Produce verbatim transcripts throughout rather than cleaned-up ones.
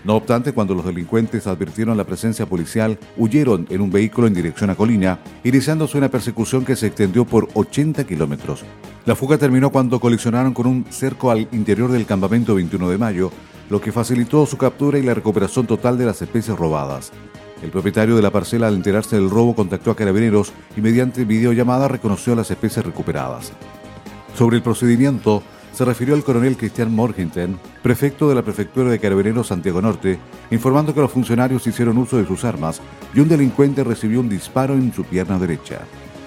No obstante, cuando los delincuentes advirtieron la presencia policial, huyeron en un vehículo en dirección a Colina, iniciándose una persecución que se extendió por ochenta kilómetros. La fuga terminó cuando colisionaron con un cerco al interior del campamento veintiuno de mayo, lo que facilitó su captura y la recuperación total de las especies robadas. El propietario de la parcela, al enterarse del robo, contactó a Carabineros y mediante videollamada reconoció las especies recuperadas. Sobre el procedimiento, se refirió el coronel Cristian Morgenthau, prefecto de la prefectura de Carabineros Santiago Norte, informando que los funcionarios hicieron uso de sus armas y un delincuente recibió un disparo en su pierna derecha.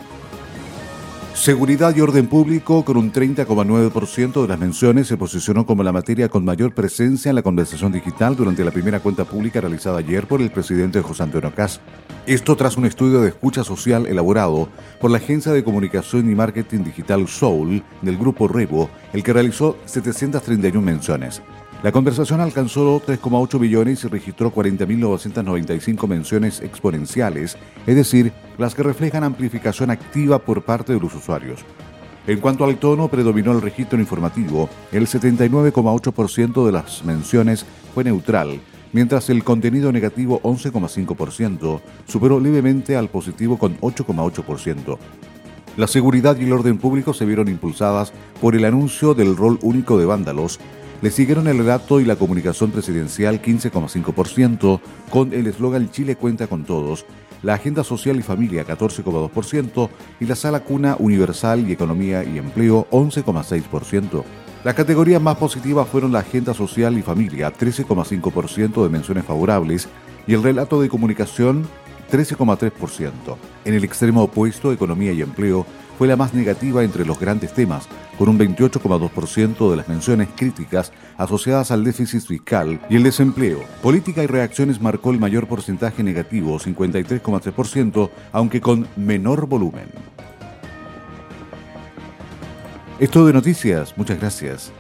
Seguridad y orden público, con un treinta coma nueve por ciento de las menciones, se posicionó como la materia con mayor presencia en la conversación digital durante la primera cuenta pública realizada ayer por el presidente José Antonio Kast. Esto tras un estudio de escucha social elaborado por la agencia de comunicación y marketing digital Soul del grupo Rebo, el que realizó setecientas treinta y una menciones. La conversación alcanzó tres coma ocho millones y registró cuarenta mil novecientas noventa y cinco menciones exponenciales, es decir, las que reflejan amplificación activa por parte de los usuarios. En cuanto al tono, predominó el registro informativo. El setenta y nueve coma ocho por ciento de las menciones fue neutral, mientras el contenido negativo, once coma cinco por ciento, superó levemente al positivo con ocho coma ocho por ciento. La seguridad y el orden público se vieron impulsadas por el anuncio del rol único de vándalos. Le siguieron el relato y la comunicación presidencial, quince coma cinco por ciento, con el eslogan Chile cuenta con todos, la agenda social y familia, catorce coma dos por ciento, y la sala cuna universal y economía y empleo, once coma seis por ciento. Las categorías más positivas fueron la agenda social y familia, trece coma cinco por ciento de menciones favorables, y el relato de comunicación, trece coma tres por ciento. En el extremo opuesto, economía y empleo, fue la más negativa entre los grandes temas, con un veintiocho coma dos por ciento de las menciones críticas asociadas al déficit fiscal y el desempleo. Política y reacciones marcó el mayor porcentaje negativo, cincuenta y tres coma tres por ciento, aunque con menor volumen. Esto de noticias, muchas gracias.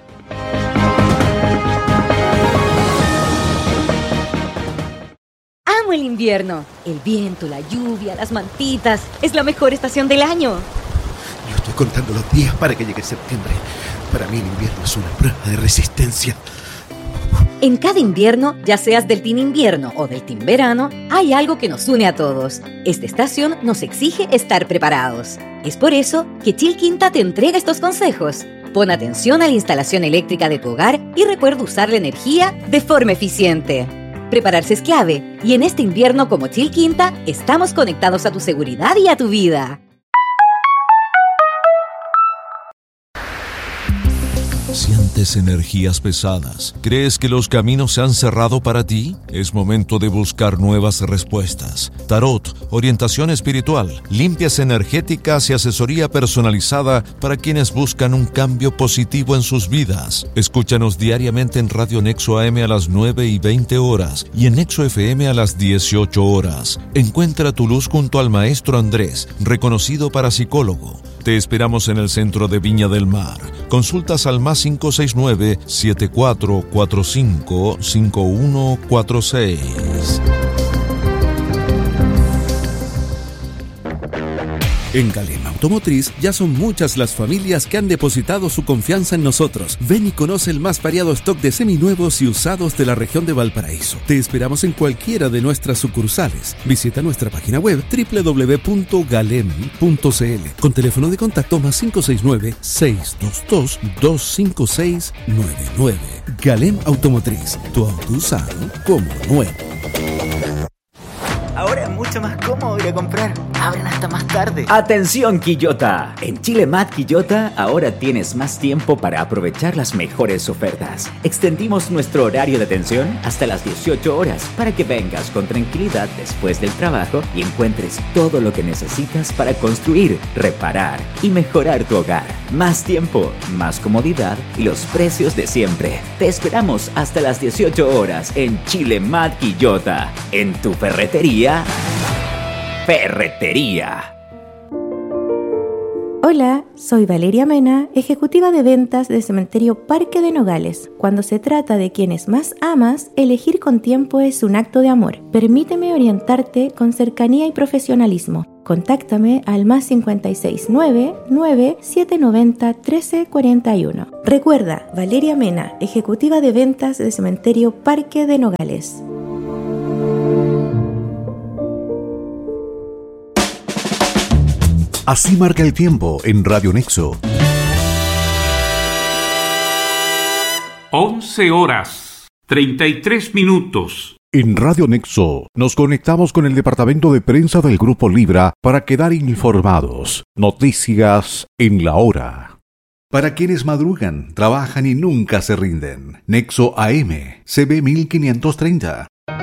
Amo el invierno, el viento, la lluvia, las mantitas, es la mejor estación del año. Yo estoy contando los días para que llegue septiembre. Para mí el invierno es una prueba de resistencia. En cada invierno, ya seas del team invierno o del team verano, hay algo que nos une a todos. Esta estación nos exige estar preparados. Es por eso que Chilquinta te entrega estos consejos. Pon atención a la instalación eléctrica de tu hogar y recuerda usar la energía de forma eficiente. Prepararse es clave, y en este invierno como Chilquinta, estamos conectados a tu seguridad y a tu vida. ¿Sientes energías pesadas? ¿Crees que los caminos se han cerrado para ti? Es momento de buscar nuevas respuestas. Tarot, orientación espiritual, limpias energéticas y asesoría personalizada para quienes buscan un cambio positivo en sus vidas. Escúchanos diariamente en Radio Nexo A M a las nueve y veinte horas y en Nexo F M a las dieciocho horas. Encuentra tu luz junto al maestro Andrés, reconocido parapsicólogo. Te esperamos en el centro de Viña del Mar. Consultas al más cinco seis nueve, siete cuatro cuatro cinco, cinco uno cuatro seis. En Galem Automotriz ya son muchas las familias que han depositado su confianza en nosotros. Ven y conoce el más variado stock de seminuevos y usados de la región de Valparaíso. Te esperamos en cualquiera de nuestras sucursales. Visita nuestra página web doble u doble u doble u punto galem punto c l con teléfono de contacto más cinco seis nueve, seis dos dos, dos cinco seis nueve nueve. Galem Automotriz, tu auto usado como nuevo. Ahora es mucho más cómodo ir a comprar. Abren hasta más tarde. ¡Atención, Quillota! En Chile Mat Quillota ahora tienes más tiempo para aprovechar las mejores ofertas. Extendimos nuestro horario de atención hasta las dieciocho horas para que vengas con tranquilidad después del trabajo y encuentres todo lo que necesitas para construir, reparar y mejorar tu hogar. Más tiempo, más comodidad y los precios de siempre. Te esperamos hasta las dieciocho horas en Chile Mat Quillota. En tu ferretería. Ferretería. Hola, soy Valeria Mena, ejecutiva de ventas de Cementerio Parque de Nogales. Cuando se trata de quienes más amas, elegir con tiempo es un acto de amor. Permíteme orientarte con cercanía y profesionalismo. Contáctame al más cinco seis nueve, nueve siete nueve cero, uno tres cuatro uno. Recuerda, Valeria Mena, ejecutiva de ventas de Cementerio Parque de Nogales. Así marca el tiempo en Radio Nexo. once horas, treinta y tres minutos. En Radio Nexo nos conectamos con el departamento de prensa del Grupo Libra para quedar informados. Noticias en la hora. Para quienes madrugan, trabajan y nunca se rinden. Nexo A M, C B mil quinientos treinta.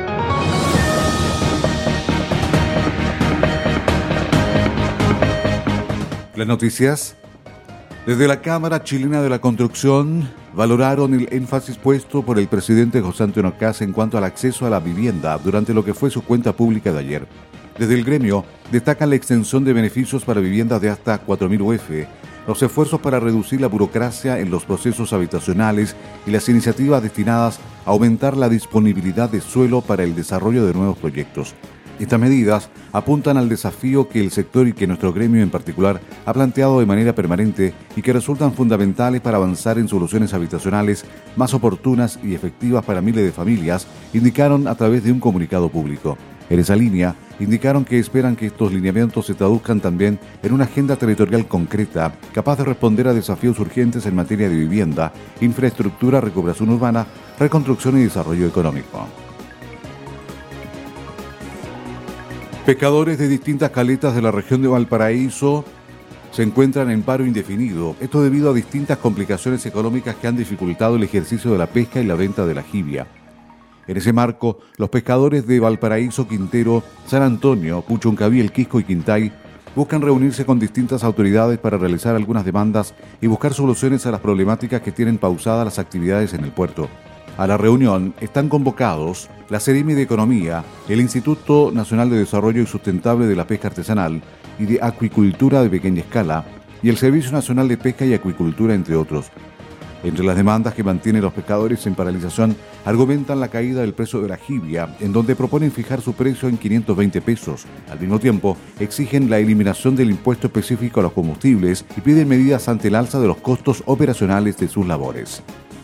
Las noticias. Desde la Cámara Chilena de la Construcción valoraron el énfasis puesto por el presidente José Antonio Kast en cuanto al acceso a la vivienda durante lo que fue su cuenta pública de ayer. Desde el gremio destacan la extensión de beneficios para viviendas de hasta cuatro mil U F, los esfuerzos para reducir la burocracia en los procesos habitacionales y las iniciativas destinadas a aumentar la disponibilidad de suelo para el desarrollo de nuevos proyectos. Estas medidas apuntan al desafío que el sector y que nuestro gremio en particular ha planteado de manera permanente y que resultan fundamentales para avanzar en soluciones habitacionales más oportunas y efectivas para miles de familias, indicaron a través de un comunicado público. En esa línea, indicaron que esperan que estos lineamientos se traduzcan también en una agenda territorial concreta, capaz de responder a desafíos urgentes en materia de vivienda, infraestructura, recuperación urbana, reconstrucción y desarrollo económico. Pescadores de distintas caletas de la región de Valparaíso se encuentran en paro indefinido, esto debido a distintas complicaciones económicas que han dificultado el ejercicio de la pesca y la venta de la jibia. En ese marco, los pescadores de Valparaíso, Quintero, San Antonio, Puchuncaví, El Quisco y Quintay buscan reunirse con distintas autoridades para realizar algunas demandas y buscar soluciones a las problemáticas que tienen pausadas las actividades en el puerto. A la reunión están convocados la Seremi de Economía, el Instituto Nacional de Desarrollo y Sustentable de la Pesca Artesanal y de Acuicultura de Pequeña Escala y el Servicio Nacional de Pesca y Acuicultura, entre otros. Entre las demandas que mantienen los pescadores en paralización, argumentan la caída del precio de la jibia, en donde proponen fijar su precio en quinientos veinte pesos. Al mismo tiempo, exigen la eliminación del impuesto específico a los combustibles y piden medidas ante el alza de los costos operacionales de sus labores.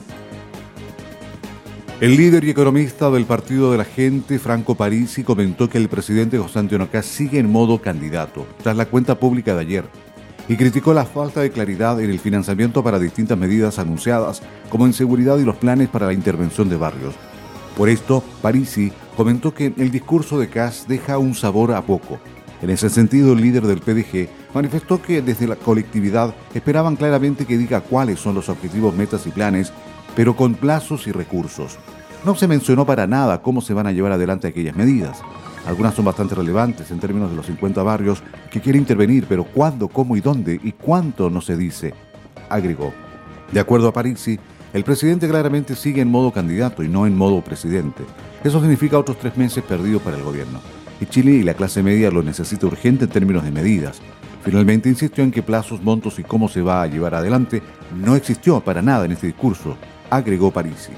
El líder y economista del Partido de la Gente, Franco Parisi, comentó que el presidente José Antonio Kast sigue en modo candidato, tras la cuenta pública de ayer, y criticó la falta de claridad en el financiamiento para distintas medidas anunciadas, como en seguridad y los planes para la intervención de barrios. Por esto, Parisi comentó que el discurso de Kast deja un sabor a poco. En ese sentido, el líder del P D G manifestó que desde la colectividad esperaban claramente que diga cuáles son los objetivos, metas y planes, pero con plazos y recursos. No se mencionó para nada cómo se van a llevar adelante aquellas medidas. Algunas son bastante relevantes en términos de los cincuenta barrios que quiere intervenir, pero cuándo, cómo y dónde y cuánto no se dice, agregó. De acuerdo a Parisi, el presidente claramente sigue en modo candidato y no en modo presidente. Eso significa otros tres meses perdidos para el gobierno. Y Chile y la clase media lo necesita urgente en términos de medidas. Finalmente insistió en que plazos, montos y cómo se va a llevar adelante no existió para nada en este discurso, agregó Parisi.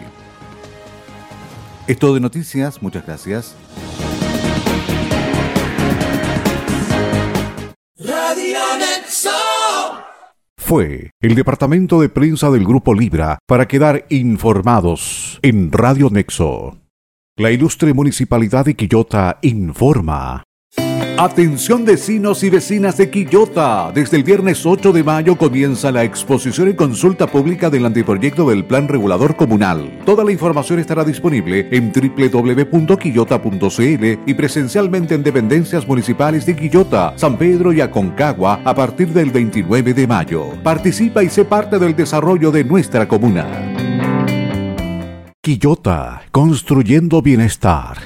Es todo de noticias, muchas gracias. Radio Nexo. Fue el departamento de prensa del Grupo Libra para quedar informados en Radio Nexo. La ilustre Municipalidad de Quillota informa. Atención vecinos y vecinas de Quillota. Desde el viernes ocho de mayo comienza la exposición y consulta pública del anteproyecto del Plan Regulador Comunal. Toda la información estará disponible en doble u doble u doble u punto quillota punto c l y presencialmente en dependencias municipales de Quillota, San Pedro y Aconcagua a partir del veintinueve de mayo. Participa y sé parte del desarrollo de nuestra comuna. Quillota, construyendo bienestar.